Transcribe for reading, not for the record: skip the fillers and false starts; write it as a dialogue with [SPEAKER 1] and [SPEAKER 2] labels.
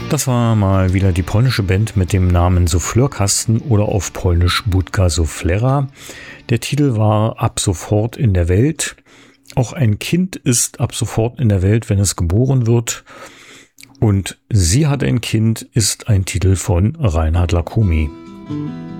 [SPEAKER 1] Das war mal wieder die polnische Band mit dem Namen Souffleurkasten oder auf Polnisch Budka Soufflera. Der Titel war Ab sofort in der Welt. Auch ein Kind ist ab sofort in der Welt, wenn es geboren wird. Und Sie hat ein Kind ist ein Titel von Reinhard Lacomi.